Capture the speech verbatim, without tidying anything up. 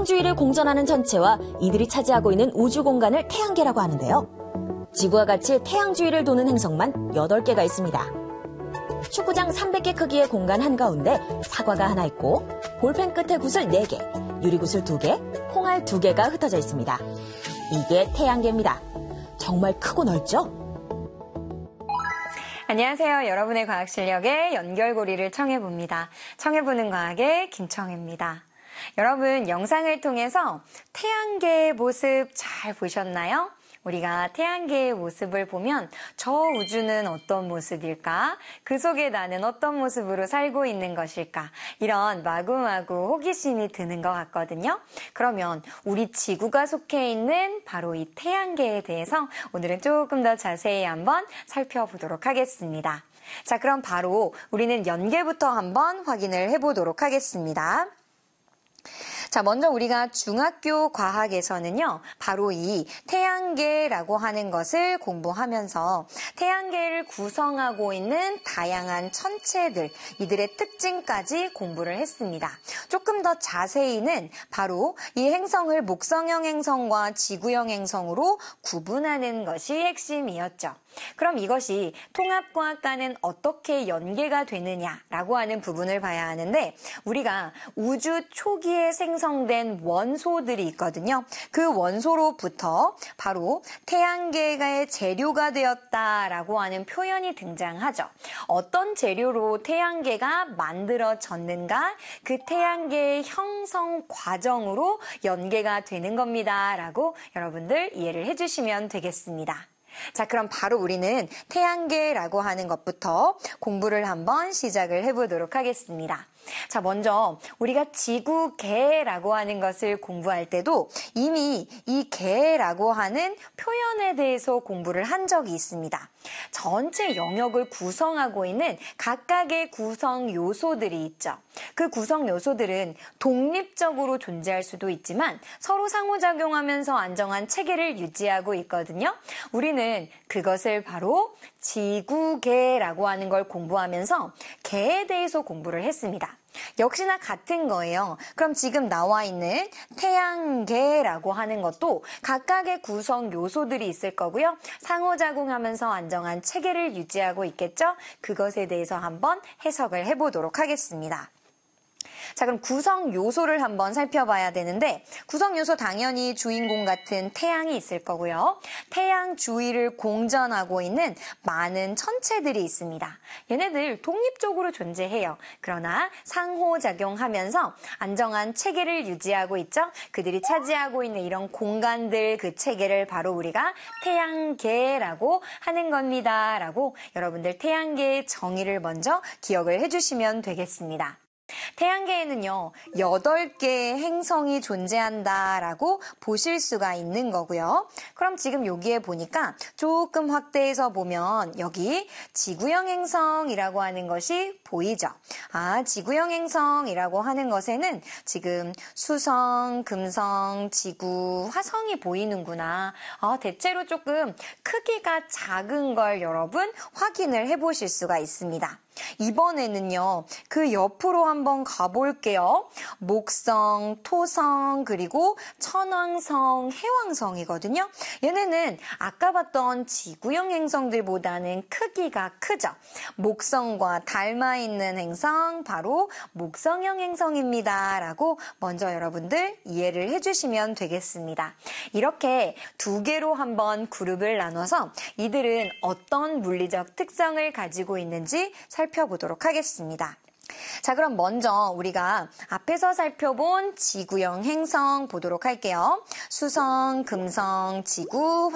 주위를 공전하는 전체와 이들이 차지하고 있는 우주 공간을 태양계라고 하는데요. 지구와 같이 태양 주위를 도는 행성만 여덟 개가 있습니다. 축구장 삼백 개 크기의 공간 한가운데 사과가 하나 있고 볼펜 끝에 구슬 네 개, 유리구슬 두 개, 콩알 두 개가 흩어져 있습니다. 이게 태양계입니다. 정말 크고 넓죠? 안녕하세요. 여러분의 과학 실력에 연결고리를 청해봅니다. 청해보는 과학의 김청혜입니다. 여러분, 영상을 통해서 태양계의 모습 잘 보셨나요? 우리가 태양계의 모습을 보면 저 우주는 어떤 모습일까? 그 속에 나는 어떤 모습으로 살고 있는 것일까? 이런 마구마구 호기심이 드는 것 같거든요. 그러면 우리 지구가 속해 있는 바로 이 태양계에 대해서 오늘은 조금 더 자세히 한번 살펴보도록 하겠습니다. 자, 그럼 바로 우리는 연계부터 한번 확인을 해보도록 하겠습니다. 자, 먼저 우리가 중학교 과학에서는요, 바로 이 태양계라고 하는 것을 공부하면서 태양계를 구성하고 있는 다양한 천체들, 이들의 특징까지 공부를 했습니다. 조금 더 자세히는 바로 이 행성을 목성형 행성과 지구형 행성으로 구분하는 것이 핵심이었죠. 그럼 이것이 통합과학과는 어떻게 연계가 되느냐라고 하는 부분을 봐야 하는데, 우리가 우주 초기에 생성된 원소들이 있거든요. 그 원소로부터 바로 태양계의 재료가 되었다라고 하는 표현이 등장하죠. 어떤 재료로 태양계가 만들어졌는가? 그 태양계의 형성 과정으로 연계가 되는 겁니다라고 여러분들 이해를 해주시면 되겠습니다. 자, 그럼 바로 우리는 태양계라고 하는 것부터 공부를 한번 시작을 해보도록 하겠습니다. 자, 먼저 우리가 지구계라고 하는 것을 공부할 때도 이미 이 계라고 하는 표현에 대해서 공부를 한 적이 있습니다. 전체 영역을 구성하고 있는 각각의 구성 요소들이 있죠. 그 구성 요소들은 독립적으로 존재할 수도 있지만 서로 상호작용하면서 안정한 체계를 유지하고 있거든요. 우리는 그것을 바로 지구계라고 하는 걸 공부하면서 계에 대해서 공부를 했습니다. 역시나 같은 거예요. 그럼 지금 나와 있는 태양계라고 하는 것도 각각의 구성 요소들이 있을 거고요. 상호작용하면서 안정한 체계를 유지하고 있겠죠? 그것에 대해서 한번 해석을 해보도록 하겠습니다. 자, 그럼 구성 요소를 한번 살펴봐야 되는데, 구성 요소 당연히 주인공 같은 태양이 있을 거고요. 태양 주위를 공전하고 있는 많은 천체들이 있습니다. 얘네들 독립적으로 존재해요. 그러나 상호작용하면서 안정한 체계를 유지하고 있죠. 그들이 차지하고 있는 이런 공간들, 그 체계를 바로 우리가 태양계라고 하는 겁니다. 라고 여러분들 태양계의 정의를 먼저 기억을 해주시면 되겠습니다. 태양계에는요, 여덟 개의 행성이 존재한다라고 보실 수가 있는 거고요. 그럼 지금 여기에 보니까 조금 확대해서 보면 여기 지구형 행성이라고 하는 것이 보이죠. 아, 지구형 행성이라고 하는 것에는 지금 수성, 금성, 지구, 화성이 보이는구나. 아, 대체로 조금 크기가 작은 걸 여러분 확인을 해보실 수가 있습니다. 이번에는요, 그 옆으로 한번 가볼게요. 목성, 토성, 그리고 천왕성, 해왕성이거든요. 얘네는 아까 봤던 지구형 행성들보다는 크기가 크죠. 목성과 닮아 있는 행성, 바로 목성형 행성입니다. 라고 먼저 여러분들 이해를 해주시면 되겠습니다. 이렇게 두 개로 한번 그룹을 나눠서 이들은 어떤 물리적 특성을 가지고 있는지 살펴보겠습니다. 살펴보도록 하겠습니다. 자, 그럼 먼저 우리가 앞에서 살펴본 지구형 행성 보도록 할게요. 수성, 금성, 지구,